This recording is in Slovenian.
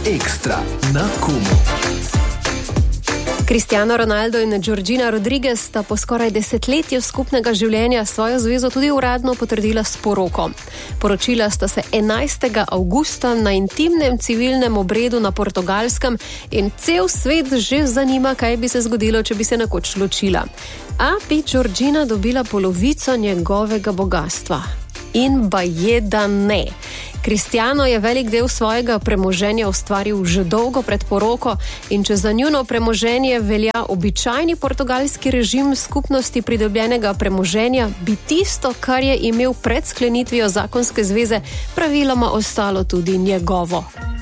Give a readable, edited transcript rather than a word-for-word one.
Ekstra na Kumu. Cristiano Ronaldo in Georgina Rodriguez sta po skoraj desetletju skupnega življenja svojo zvezo tudi uradno potrdila s poroko. Poročila sta se 11. avgusta na intimnem civilnem obredu na Portugalskem in cel svet že zanima, kaj bi se zgodilo, če bi se nekoč ločila. A bi Georgina dobila polovico njegovega bogastva? In baje, da ne. Cristiano je velik del svojega premoženja ustvaril že dolgo pred poroko in če za njuno premoženje velja običajni portugalski režim skupnosti pridobljenega premoženja, bi tisto, kar je imel pred sklenitvijo zakonske zveze, praviloma ostalo tudi njegovo.